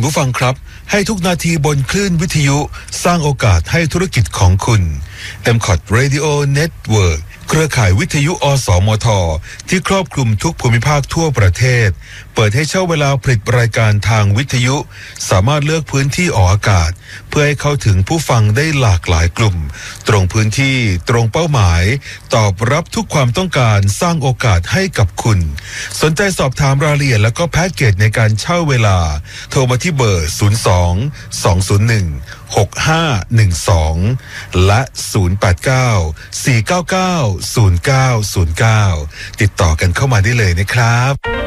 ผู้ฟังครับให้ทุกนาทีบนคลื่นวิทยุสร้างโอกาสให้ธุรกิจของคุณ MCOT Radio Network เครือข่ายวิทยุอสมทที่ครอบคลุมทุกภูมิภาคทั่วประเทศเปิดให้เช่าเวลาผลิตรายการทางวิทยุสามารถเลือกพื้นที่ออกอากาศเพื่อให้เข้าถึงผู้ฟังได้หลากหลายกลุ่มตรงพื้นที่ตรงเป้าหมายตอบรับทุกความต้องการสร้างโอกาสให้กับคุณสนใจสอบถามรายละเอียดและก็แพ็กเกจในการเช่าเวลาโทรมาที่เบอร์ 02-201-6512 และ 089-499-0909 ติดต่อกันเข้ามาได้เลยนะครับ